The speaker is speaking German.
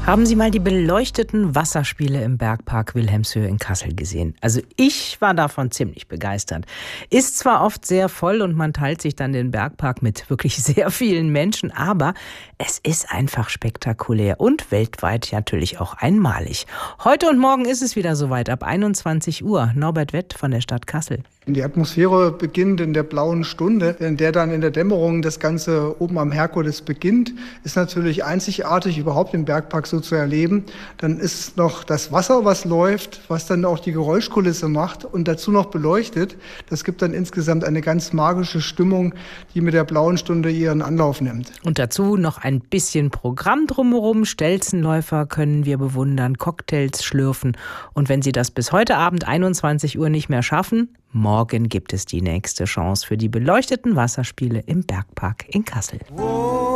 Haben Sie mal die beleuchteten Wasserspiele im Bergpark Wilhelmshöhe in Kassel gesehen? Also ich war davon ziemlich begeistert. Ist zwar oft sehr voll und man teilt sich dann den Bergpark mit wirklich sehr vielen Menschen, aber es ist einfach spektakulär und weltweit natürlich auch einmalig. Heute und morgen ist es wieder soweit, ab 21 Uhr. Norbert Wett von der Stadt Kassel. Die Atmosphäre beginnt in der blauen Stunde, in der dann in der Dämmerung das Ganze oben am Herkules beginnt. Ist natürlich einzigartig, überhaupt im Bergpark so zu erleben. Dann ist noch das Wasser, was läuft, was dann auch die Geräuschkulisse macht und dazu noch beleuchtet. Das gibt dann insgesamt eine ganz magische Stimmung, die mit der blauen Stunde ihren Anlauf nimmt. Und dazu noch ein bisschen Programm drumherum. Stelzenläufer können wir bewundern, Cocktails schlürfen. Und wenn Sie das bis heute Abend 21 Uhr nicht mehr schaffen, morgen gibt es die nächste Chance für die beleuchteten Wasserspiele im Bergpark in Kassel.